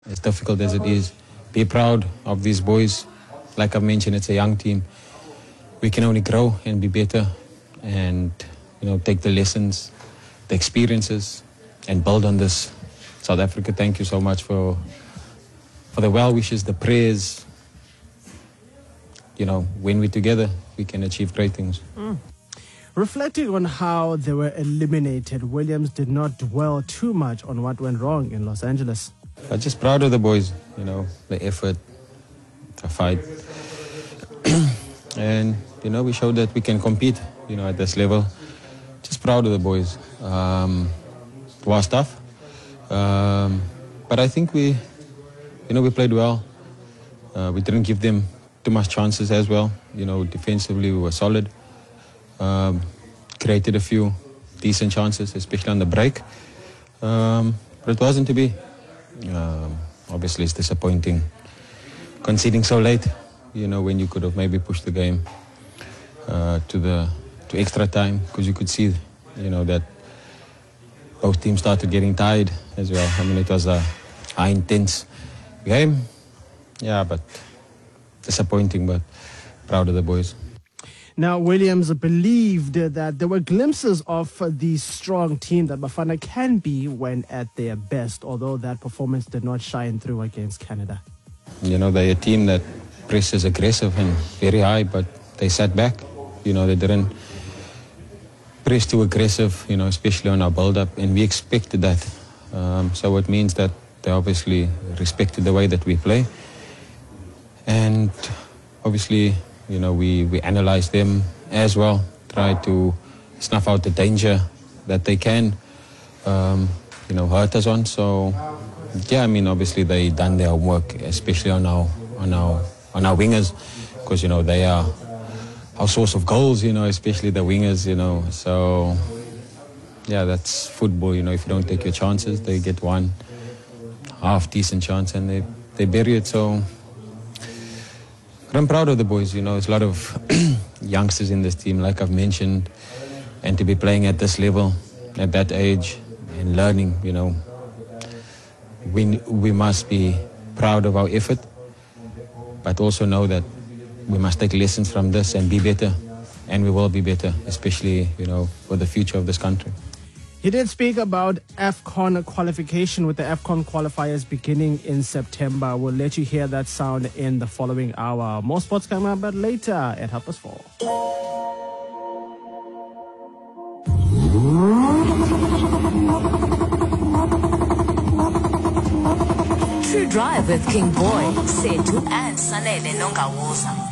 As difficult as it is, be proud of these boys. Like I mentioned, it's a young team. We can only grow and be better and, take the lessons, the experiences, and build on this. South Africa, thank you so much for the well wishes, the prayers. When we're together, we can achieve great things. Reflecting on how they were eliminated, Williams did not dwell too much on what went wrong in Los Angeles. I'm just proud of the boys, the effort, the fight. And, we showed that we can compete, at this level. Just proud of the boys. It was tough. But I think we played well. We didn't give them too much chances as well. Defensively we were solid. Created a few decent chances, especially on the break. But it wasn't to be. Obviously it's disappointing conceding so late, when you could have maybe pushed the game to extra time, because you could see, that both teams started getting tired as well. It was a high intense game. Yeah, but disappointing, but proud of the boys. Now, Williams believed that there were glimpses of the strong team that Bafana can be when at their best, although that performance did not shine through against Canada. They're a team that presses aggressive and very high, but they sat back. They didn't press too aggressive, especially on our build-up, and we expected that. So it means that they obviously respected the way that we play. And obviously, we analyze them as well, try to snuff out the danger that they can, hurt us on. So, yeah, obviously they done their homework, especially on our wingers, because they are our source of goals, especially the wingers, So, yeah, that's football. If you don't take your chances, they get one half decent chance and they bury it. So. But I'm proud of the boys, there's a lot of youngsters in this team, like I've mentioned, and to be playing at this level, at that age, and learning, we must be proud of our effort, but also know that we must take lessons from this and be better, and we will be better, especially, for the future of this country. He did speak about AFCON qualification, with the AFCON qualifiers beginning in September. We'll let you hear that sound in the following hour. More sports coming up, but later at 4:30. True Drive with King Boy, Setu and Sanele Nongawoza.